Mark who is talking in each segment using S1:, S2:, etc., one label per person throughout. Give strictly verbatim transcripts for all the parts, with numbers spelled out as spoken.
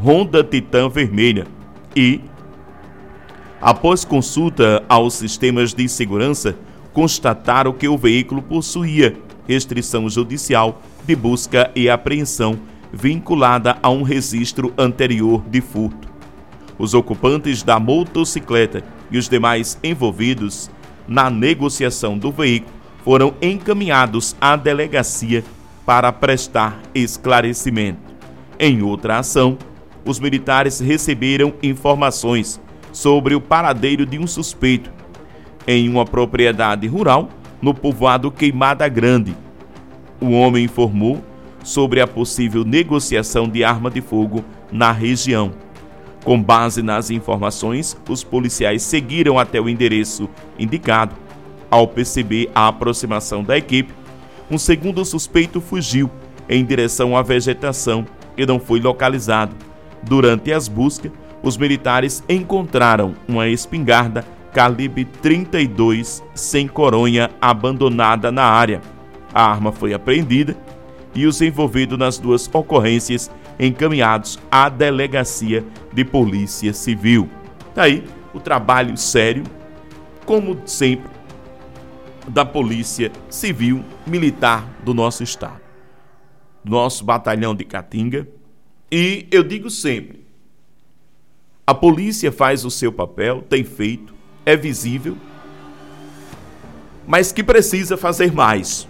S1: Honda Titan vermelha e, após consulta aos sistemas de segurança, constataram que o veículo possuía restrição judicial de busca e apreensão vinculada a um registro anterior de furto. Os ocupantes da motocicleta e os demais envolvidos na negociação do veículo foram encaminhados à delegacia para prestar esclarecimento. Em outra ação, os militares receberam informações sobre o paradeiro de um suspeito em uma propriedade rural no povoado Queimada Grande. O homem informou sobre a possível negociação de arma de fogo na região. Com base nas informações, os policiais seguiram até o endereço indicado. Ao perceber a aproximação da equipe, um segundo suspeito fugiu em direção à vegetação e não foi localizado. Durante as buscas, os militares encontraram uma espingarda calibre trinta e dois sem coronha abandonada na área. A arma foi apreendida e os envolvidos nas duas ocorrências encaminhados à delegacia de polícia civil. Daí o trabalho sério, como sempre, da polícia civil militar do nosso estado, do nosso batalhão de Caatinga. E eu digo sempre, a polícia faz o seu papel, tem feito, é visível, mas que precisa fazer mais.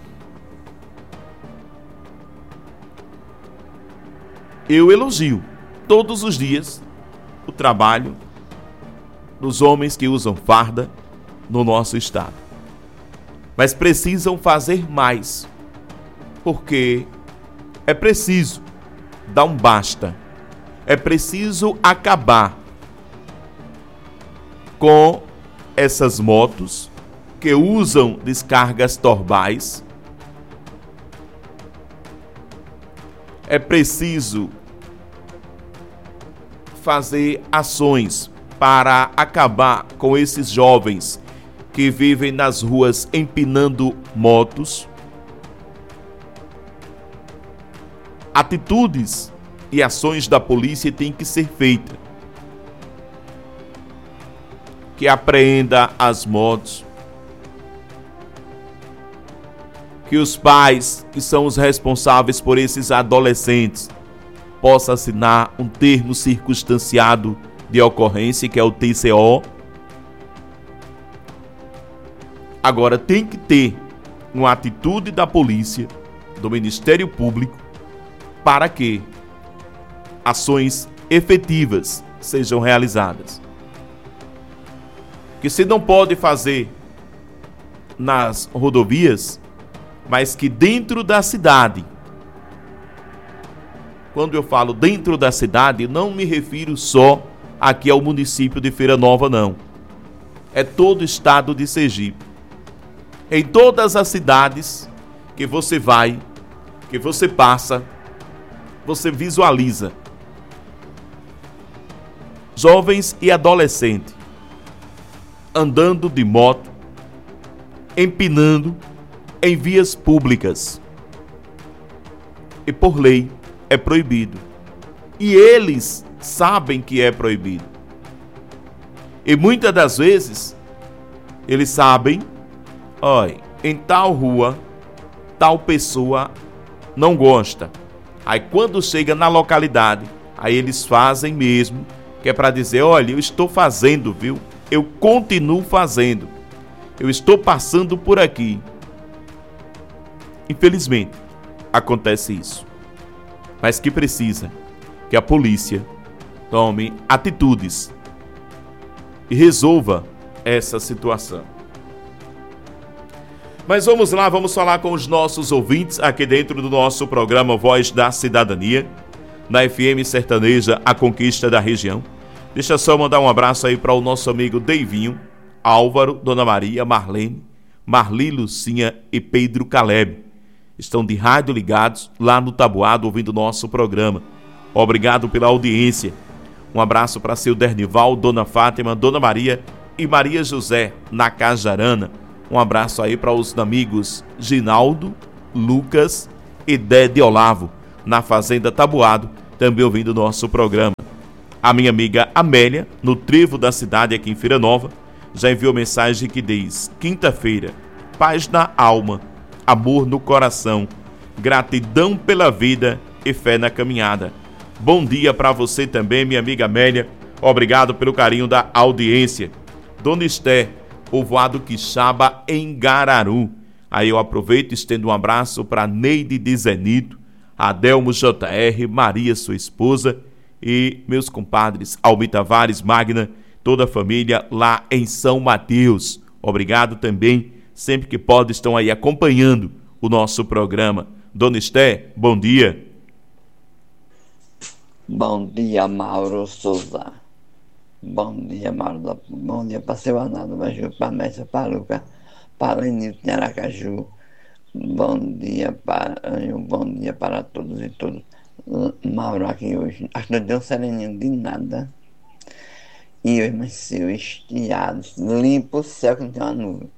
S1: Eu elogio todos os dias o trabalho dos homens que usam farda no nosso estado. Mas precisam fazer mais, porque é preciso dar um basta. É preciso acabar com essas motos que usam descargas torbais. É preciso fazer ações para acabar com esses jovens que vivem nas ruas empinando motos. Atitudes e ações da polícia têm que ser feitas. Que apreenda as motos. Que os pais, que são os responsáveis por esses adolescentes, possam assinar um termo circunstanciado de ocorrência, que é o T C O. Agora, tem que ter uma atitude da polícia, do Ministério Público, para que ações efetivas sejam realizadas. Que se não pode fazer nas rodovias, mas que dentro da cidade, quando eu falo dentro da cidade, não me refiro só aqui ao município de Feira Nova, não. É todo o estado de Sergipe. Em todas as cidades que você vai, que você passa, você visualiza jovens e adolescentes andando de moto, empinando em vias públicas. E por lei é proibido. E eles sabem que é proibido. E muitas das vezes eles sabem, olha, em tal rua, tal pessoa não gosta. Aí quando chega na localidade, aí eles fazem mesmo, que é para dizer, olha, eu estou fazendo, viu? Eu continuo fazendo. Eu estou passando por aqui. Infelizmente, acontece isso. Mas que precisa que a polícia tome atitudes e resolva essa situação. Mas vamos lá, vamos falar com os nossos ouvintes aqui dentro do nosso programa Voz da Cidadania, na F M Sertaneja, a conquista da região. Deixa só mandar um abraço aí para o nosso amigo Deivinho, Álvaro, Dona Maria, Marlene, Marli, Lucinha e Pedro Caleb. Estão de rádio ligados lá no Tabuado ouvindo o nosso programa. Obrigado pela audiência. Um abraço para seu Dernival, Dona Fátima, Dona Maria e Maria José, na Cajarana. Um abraço aí para os amigos Ginaldo, Lucas e Dé de Olavo, na Fazenda Tabuado, também ouvindo o nosso programa. A minha amiga Amélia, no trevo da cidade aqui em Feira Nova, já enviou mensagem que diz: quinta-feira, paz na alma, amor no coração, gratidão pela vida e fé na caminhada. Bom dia para você também, minha amiga Amélia. Obrigado pelo carinho da audiência. Dona Esté, povoado Quixaba, em Gararu. Aí eu aproveito e estendo um abraço para Neide de Zenito, Adelmo J R, Maria, sua esposa, e meus compadres Almi Tavares, Magna, toda a família lá em São Mateus. Obrigado também, sempre que pode, estão aí acompanhando o nosso programa. Dona Esté, bom dia.
S2: Bom dia, Mauro Souza. Bom dia, Mauro. Bom dia para seu Arnaldo Baju, para Mestre Paluca, para Lenilton de Aracaju. Bom dia para um bom dia para todos e todos. Mauro aqui hoje. Acho que não deu um sereninho de nada. E eu amanheceu estiado, limpo o céu que não tem uma nuvem.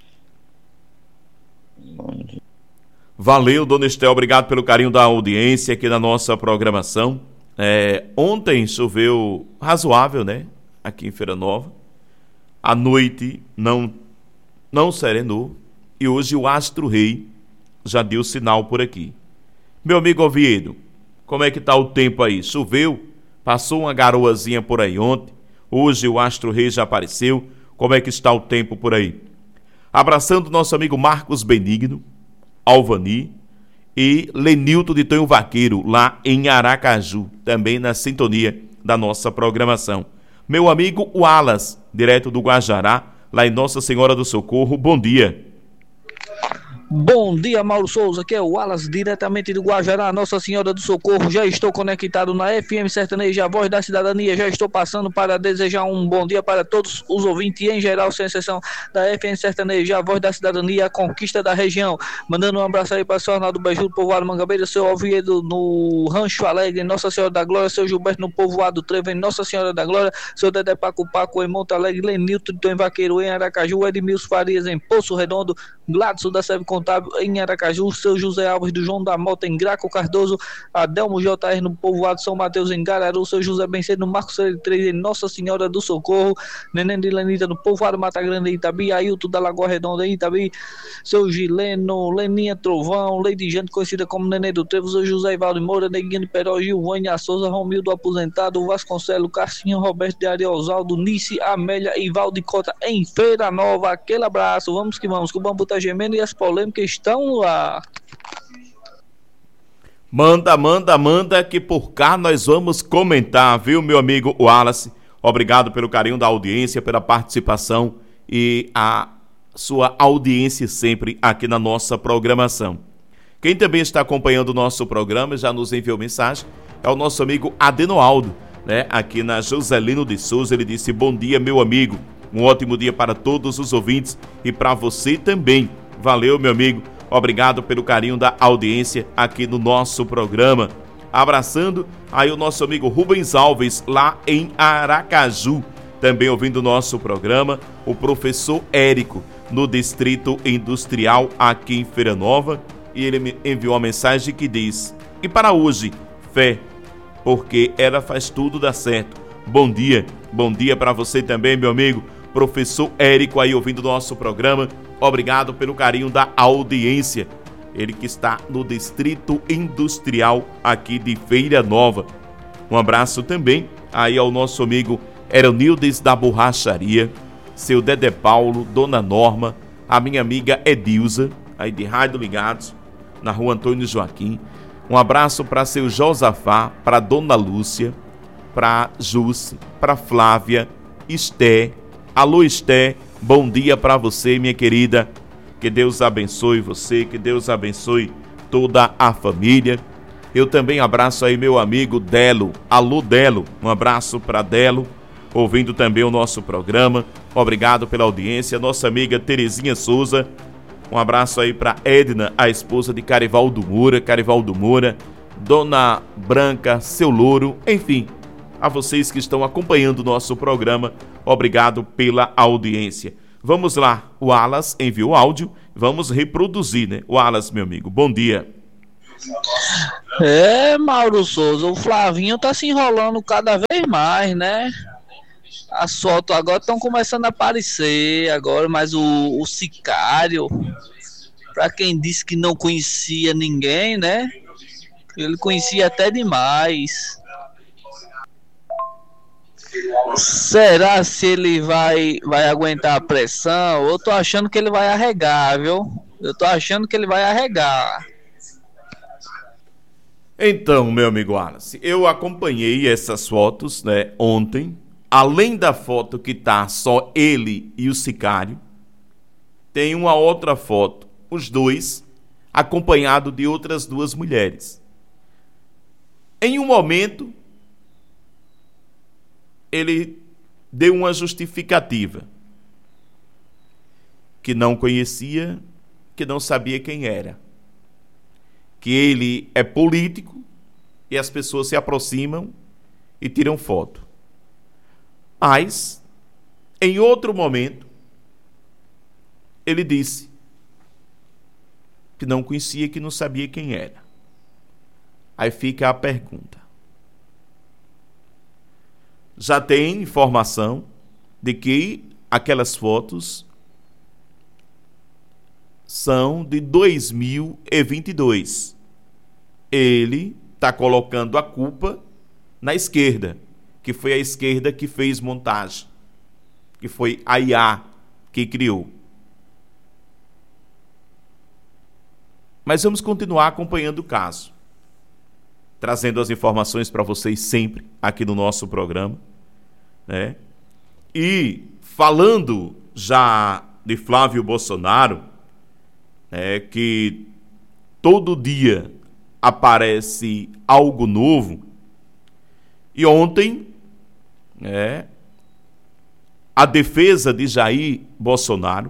S2: Bom dia.
S1: Valeu, Dona Esté, obrigado pelo carinho da audiência aqui na nossa programação. É, ontem choveu razoável, né? Aqui em Feira Nova. À noite não, não serenou. E hoje o Astro Rei já deu sinal por aqui. Meu amigo Oviedo, como é que tá o tempo aí? Choveu? Passou uma garoazinha por aí ontem. Hoje o Astro Rei já apareceu. Como é que está o tempo por aí? Abraçando nosso amigo Marcos Benigno, Alvani e Lenilton de Tonho Vaqueiro, lá em Aracaju, também na sintonia da nossa programação. Meu amigo Wallace, direto do Guajará, lá em Nossa Senhora do Socorro, bom dia.
S3: Bom dia, Mauro Souza, aqui é o Wallace, diretamente do Guajará, Nossa Senhora do Socorro. Já estou conectado na F M Sertaneja, a voz da cidadania. Já estou passando para desejar um bom dia para todos os ouvintes, em geral, sem exceção, da F M Sertaneja, a voz da cidadania, a conquista da região. Mandando um abraço aí para o seu Arnaldo Baju, povoado Mangabeira, seu Oviedo no Rancho Alegre, em Nossa Senhora da Glória, seu Gilberto no povoado Trevo, em Nossa Senhora da Glória, seu Dedé Paco Paco em Monte Alegre, Lenilton de Tonho Vaqueiro em Aracaju, Edmilson Farias em Poço Redondo, Gladson da Seve Contábil em Aracaju, seu José Alves do João da Mota em Graco Cardoso, Adelmo J R no povoado São Mateus em Gararu, seu José Bencedo no Marcos três em Nossa Senhora do Socorro, Neném de Lenita no povoado Mata Grande em Itabi, Ailton da Lagoa Redonda em Itabi, seu Gileno, Leninha Trovão, Lady Jante conhecida como Neném do Trevo, seu José Ivaldo Moura, Neguinho de Peró, Gilvânia Souza, Romildo Aposentado, Vasconcelo, Cassinho, Roberto de Ariosaldo, Nice, Amélia e Valde Cota em Feira Nova. Aquele abraço, vamos que vamos, que o bambu tá gemendo e as polêmicas estão no ar.
S1: Manda, manda, manda, que por cá nós vamos comentar, viu, meu amigo Wallace? Obrigado pelo carinho da audiência, pela participação e a sua audiência sempre aqui na nossa programação. Quem também está acompanhando o nosso programa, já nos enviou mensagem, é o nosso amigo Adenoaldo, né? Aqui na Joselino de Souza. Ele disse: bom dia, meu amigo, um ótimo dia para todos os ouvintes e para você também. Valeu, meu amigo, obrigado pelo carinho da audiência aqui no nosso programa. Abraçando aí o nosso amigo Rubens Alves, lá em Aracaju, também ouvindo o nosso programa. O professor Érico, no Distrito Industrial aqui em Feira Nova, e ele me enviou uma mensagem que diz: e para hoje, fé, porque ela faz tudo dar certo. Bom dia, bom dia para você também, meu amigo professor Érico, aí ouvindo o nosso programa. Obrigado pelo carinho da audiência. Ele que está no Distrito Industrial aqui de Feira Nova. Um abraço também aí ao nosso amigo Eronildes da Borracharia, seu Dedé Paulo, Dona Norma, a minha amiga Edilza, aí de Rádio Ligados, na rua Antônio Joaquim. Um abraço para seu Josafá, para Dona Lúcia, para Jússi, para Flávia, Esté. Alô, Esté, bom dia para você, minha querida. Que Deus abençoe você, que Deus abençoe toda a família. Eu também abraço aí meu amigo Delo. Alô, Delo, um abraço para Delo, ouvindo também o nosso programa. Obrigado pela audiência. Nossa amiga Terezinha Souza, um abraço aí para Edna, a esposa de Carivaldo Moura, Carivaldo Moura, Dona Branca, seu Louro, enfim, a vocês que estão acompanhando o nosso programa, obrigado pela audiência. Vamos lá, o Alas enviou áudio, vamos reproduzir, né? O Alas, meu amigo, bom dia.
S3: É, Mauro Souza, o Flavinho tá se enrolando cada vez mais, né? As fotos agora estão começando a aparecer, agora, mas o, o Sicário, pra quem disse que não conhecia ninguém, né? Ele conhecia até demais. Será se ele vai, vai aguentar a pressão? Eu tô achando que ele vai arregar, viu? Eu tô achando que ele vai arregar.
S1: Então, meu amigo Wallace, eu acompanhei essas fotos, né, ontem. Além da foto que tá só ele e o Sicário, tem uma outra foto, os dois, acompanhado de outras duas mulheres. Em um momento, ele deu uma justificativa, que não conhecia, que não sabia quem era, que ele é político e as pessoas se aproximam e tiram foto. Mas, em outro momento, ele disse que não conhecia, que não sabia quem era. Aí fica a pergunta. Já tem informação de que aquelas fotos são de dois mil e vinte e dois. Ele está colocando a culpa na esquerda, que foi a esquerda que fez montagem, que foi a I A que criou. Mas vamos continuar acompanhando o caso, trazendo as informações para vocês sempre aqui no nosso programa, né? E falando já de Flávio Bolsonaro, né, que todo dia aparece algo novo, e ontem, né, a defesa de Jair Bolsonaro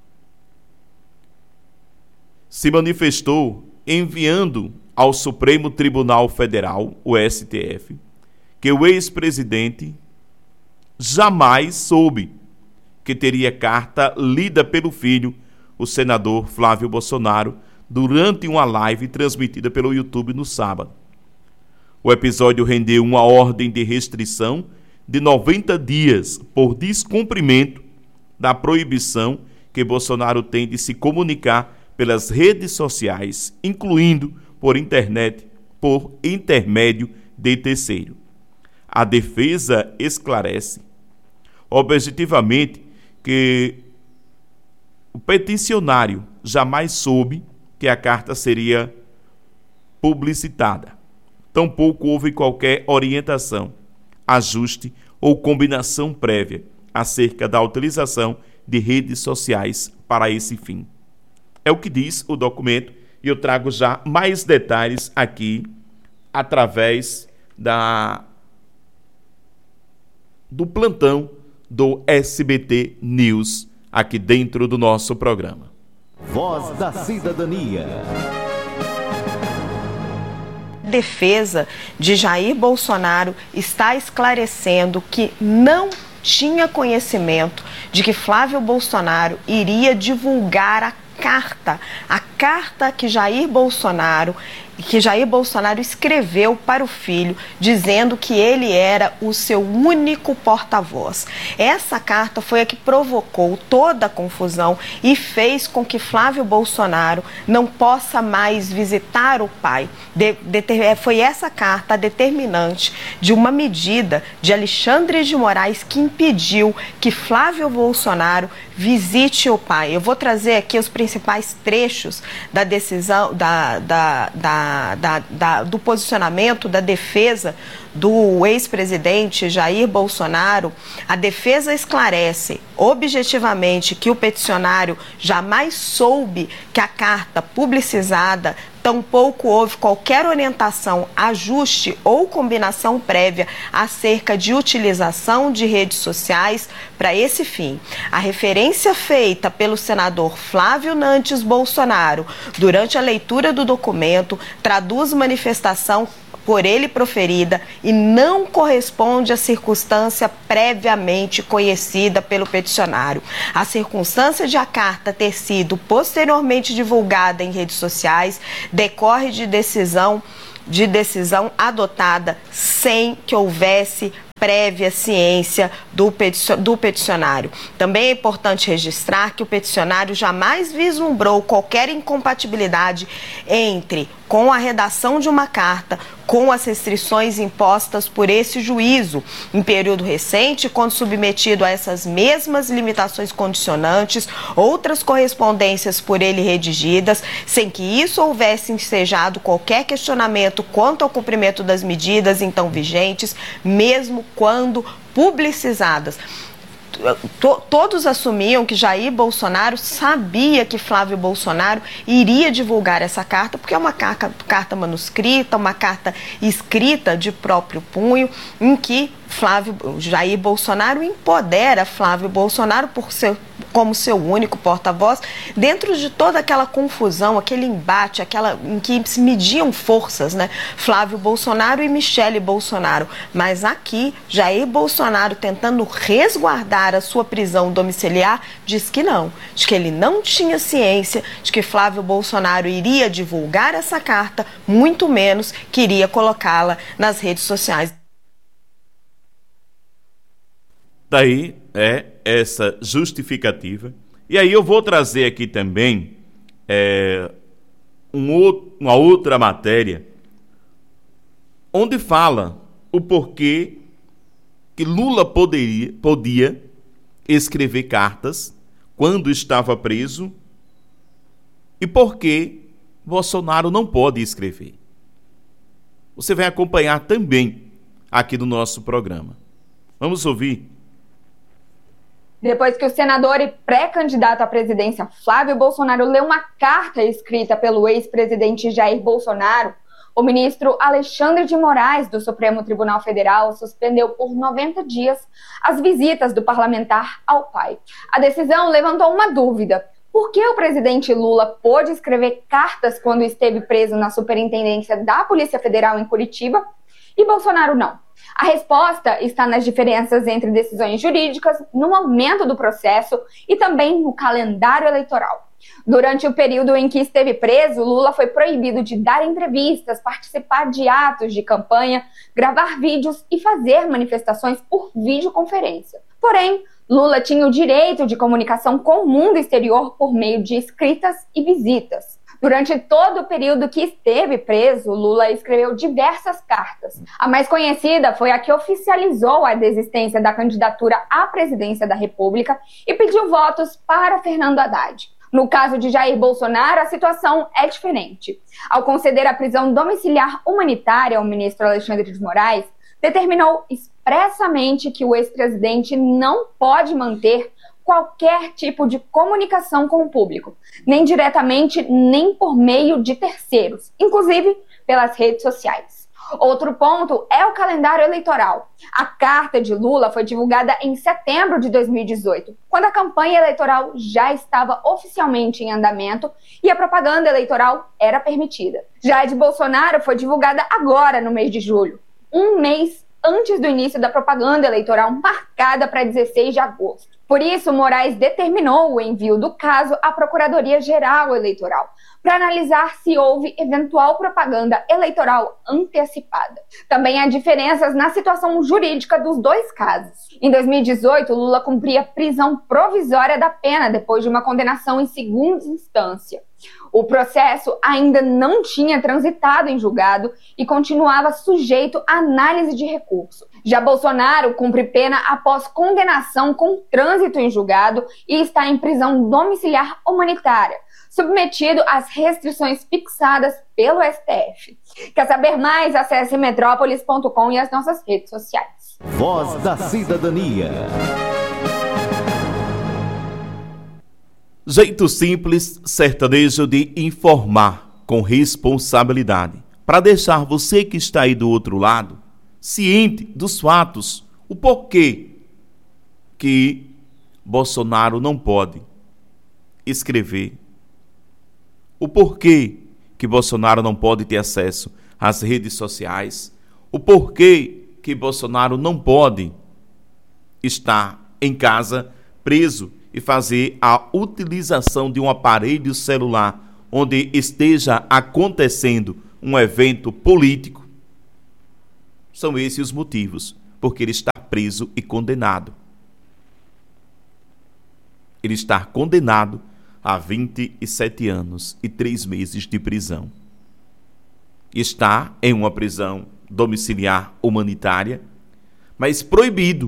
S1: se manifestou enviando ao Supremo Tribunal Federal, o S T F, que o ex-presidente jamais soube que teria carta lida pelo filho, o senador Flávio Bolsonaro, durante uma live transmitida pelo YouTube no sábado. O episódio rendeu uma ordem de restrição de noventa dias por descumprimento da proibição que Bolsonaro tem de se comunicar pelas redes sociais, incluindo por internet, por intermédio de terceiro. A defesa esclarece objetivamente que o peticionário jamais soube que a carta seria publicitada. Tampouco houve qualquer orientação, ajuste ou combinação prévia acerca da utilização de redes sociais para esse fim. É o que diz o documento, e eu trago já mais detalhes aqui através da do plantão do S B T News, aqui dentro do nosso programa.
S4: Voz da Cidadania.
S5: Defesa de Jair Bolsonaro está esclarecendo que não tinha conhecimento de que Flávio Bolsonaro iria divulgar a carta, a carta que Jair Bolsonaro, que Jair Bolsonaro escreveu para o filho, dizendo que ele era o seu único porta-voz. Essa carta foi a que provocou toda a confusão e fez com que Flávio Bolsonaro não possa mais visitar o pai. De, de, foi essa carta determinante de uma medida de Alexandre de Moraes que impediu que Flávio Bolsonaro visite o pai. Eu vou trazer aqui os principais trechos da decisão, da, da, da, da, da, do posicionamento da defesa do ex-presidente Jair Bolsonaro. A defesa esclarece objetivamente que o peticionário jamais soube que a carta publicizada, tampouco houve qualquer orientação, ajuste ou combinação prévia acerca de utilização de redes sociais para esse fim. A referência feita pelo senador Flávio Nantes Bolsonaro durante a leitura do documento traduz manifestação por ele proferida e não corresponde à circunstância previamente conhecida pelo peticionário. A circunstância de a carta ter sido posteriormente divulgada em redes sociais decorre de decisão de decisão adotada sem que houvesse prévia ciência do peticionário. Também é importante registrar que o peticionário jamais vislumbrou qualquer incompatibilidade entre com a redação de uma carta com as restrições impostas por esse juízo em período recente, quando submetido a essas mesmas limitações condicionantes, outras correspondências por ele redigidas, sem que isso houvesse ensejado qualquer questionamento quanto ao cumprimento das medidas então vigentes, mesmo quando publicizadas. Todos assumiam que Jair Bolsonaro sabia que Flávio Bolsonaro iria divulgar essa carta, porque é uma carta, carta manuscrita, uma carta escrita de próprio punho, em que Flávio, Jair Bolsonaro empodera Flávio Bolsonaro por ser, como seu único porta-voz, dentro de toda aquela confusão, aquele embate, aquela em que se mediam forças, né? Flávio Bolsonaro e Michele Bolsonaro. Mas aqui, Jair Bolsonaro, tentando resguardar a sua prisão domiciliar, diz que não, de que ele não tinha ciência de que Flávio Bolsonaro iria divulgar essa carta, muito menos que iria colocá-la nas redes sociais.
S1: Daí é essa justificativa. E aí eu vou trazer aqui também é, um outro, uma outra matéria onde fala o porquê que Lula poderia, podia escrever cartas quando estava preso e por que Bolsonaro não pode escrever. Você vai acompanhar também aqui no nosso programa. Vamos ouvir.
S6: Depois que o senador e pré-candidato à presidência Flávio Bolsonaro leu uma carta escrita pelo ex-presidente Jair Bolsonaro, o ministro Alexandre de Moraes, do Supremo Tribunal Federal, suspendeu por noventa dias as visitas do parlamentar ao pai. A decisão levantou uma dúvida. Por que o presidente Lula pôde escrever cartas quando esteve preso na Superintendência da Polícia Federal em Curitiba e Bolsonaro não? A resposta está nas diferenças entre decisões jurídicas, no momento do processo e também no calendário eleitoral. Durante o período em que esteve preso, Lula foi proibido de dar entrevistas, participar de atos de campanha, gravar vídeos e fazer manifestações por videoconferência. Porém, Lula tinha o direito de comunicação com o mundo exterior por meio de escritas e visitas. Durante todo o período que esteve preso, Lula escreveu diversas cartas. A mais conhecida foi a que oficializou a desistência da candidatura à presidência da República e pediu votos para Fernando Haddad. No caso de Jair Bolsonaro, a situação é diferente. Ao conceder a prisão domiciliar humanitária ao ministro Alexandre de Moraes, determinou expressamente que o ex-presidente não pode manter qualquer tipo de comunicação com o público, nem diretamente, nem por meio de terceiros, inclusive pelas redes sociais. Outro ponto é o calendário eleitoral. A carta de Lula foi divulgada em setembro de dois mil e dezoito, quando a campanha eleitoral já estava oficialmente em andamento e a propaganda eleitoral era permitida. Já a de Bolsonaro foi divulgada agora, no mês de julho, um mês antes do início da propaganda eleitoral marcada para dezesseis de agosto. Por isso, Moraes determinou o envio do caso à Procuradoria-Geral Eleitoral, para analisar se houve eventual propaganda eleitoral antecipada. Também há diferenças na situação jurídica dos dois casos. Em dois mil e dezoito, Lula cumpria prisão provisória da pena depois de uma condenação em segunda instância. O processo ainda não tinha transitado em julgado e continuava sujeito à análise de recurso. Já Bolsonaro cumpre pena após condenação com trânsito em julgado e está em prisão domiciliar humanitária, submetido às restrições fixadas pelo S T F. Quer saber mais? Acesse metrópolis ponto com e as nossas redes sociais.
S4: Voz da Cidadania.
S1: Jeito simples, sertanejo de informar com responsabilidade, para deixar você que está aí do outro lado ciente dos fatos, o porquê que Bolsonaro não pode escrever, o porquê que Bolsonaro não pode ter acesso às redes sociais, o porquê que Bolsonaro não pode estar em casa preso e fazer a utilização de um aparelho celular onde esteja acontecendo um evento político. São esses os motivos, porque ele está preso e condenado. Ele está condenado a vinte e sete anos e três meses de prisão. Está em uma prisão domiciliar humanitária, mas proibido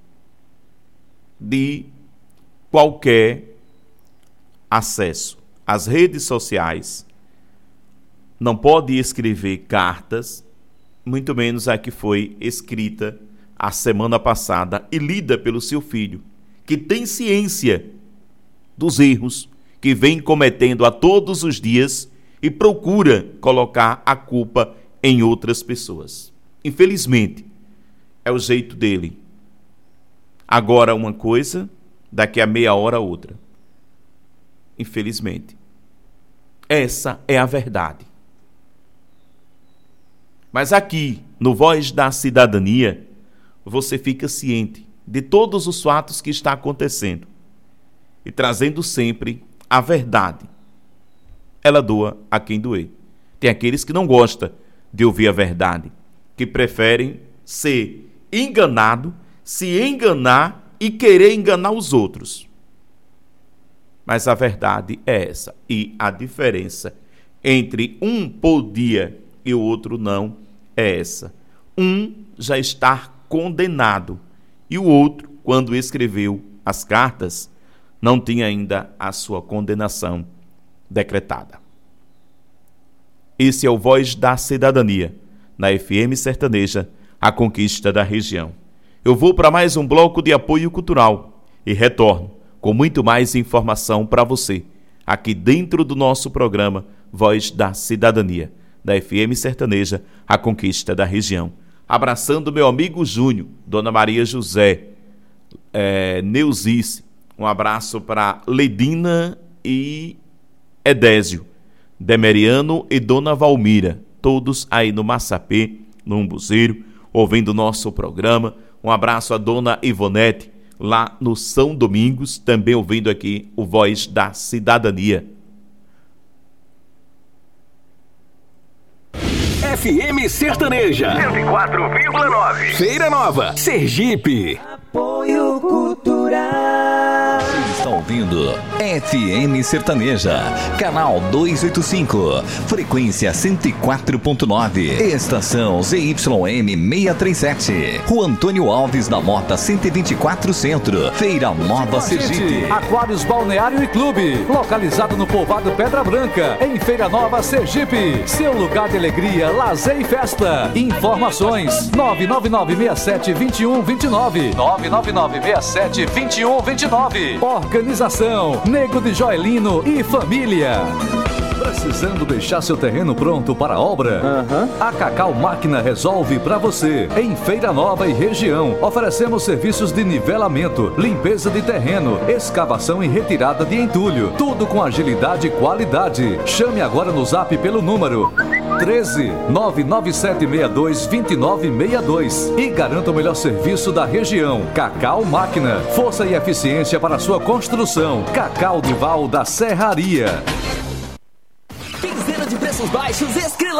S1: de qualquer acesso às redes sociais, não pode escrever cartas, muito menos a que foi escrita a semana passada e lida pelo seu filho, que tem ciência dos erros que vem cometendo a todos os dias e procura colocar a culpa em outras pessoas. Infelizmente, é o jeito dele. Agora uma coisa, daqui a meia hora outra. Infelizmente. Essa é a verdade. Mas aqui, no Voz da Cidadania, você fica ciente de todos os fatos que está acontecendo e trazendo sempre a verdade. Ela doa a quem doer. Tem aqueles que não gostam de ouvir a verdade, que preferem ser enganado, se enganar e querer enganar os outros. Mas a verdade é essa. E a diferença entre um podia e o outro não é essa. Um já está condenado e o outro, quando escreveu as cartas, não tinha ainda a sua condenação decretada. Esse é o Voz da Cidadania, na F M Sertaneja, a conquista da região. Eu vou para mais um bloco de apoio cultural e retorno com muito mais informação para você, aqui dentro do nosso programa Voz da Cidadania, da F M Sertaneja, a conquista da região. Abraçando meu amigo Júnior, Dona Maria José, é, Neuzice, um abraço para Ledina e Edésio, Demeriano e Dona Valmira, todos aí no Massapê, no Umbuzeiro, ouvindo o nosso programa. Um abraço a Dona Ivonete, lá no São Domingos, também ouvindo aqui o Voz da Cidadania.
S7: F M Sertaneja cento e quatro vírgula nove. Feira Nova, Sergipe.
S8: Apoio Cultural.
S9: Você está ouvindo F M Sertaneja, canal duzentos e oitenta e cinco, frequência cento e quatro ponto nove, estação Z Y M seiscentos e trinta e sete, Rua Antônio Alves da Mota cento e vinte e quatro Centro, Feira Nova, Sergipe.
S10: Aquários Balneário e Clube, localizado no povoado Pedra Branca, em Feira Nova, Sergipe. Seu lugar de alegria, lazer e festa. Informações nove nove nove seis sete dois um dois nove, nove nove nove seis sete dois um dois nove. Organização Nego de Joelino e Família. Precisando deixar seu terreno pronto para a obra? Uhum. A Cacau Máquina resolve para você. Em Feira Nova e região, oferecemos serviços de nivelamento, limpeza de terreno, escavação e retirada de entulho. Tudo com agilidade e qualidade. Chame agora no zap pelo número treze, nove nove sete seis dois, dois nove seis dois e garanta o melhor serviço da região. Cacau Máquina, força e eficiência para sua construção. Cacau Duval da Serraria.
S8: Quinzena de preços baixos, Esquila.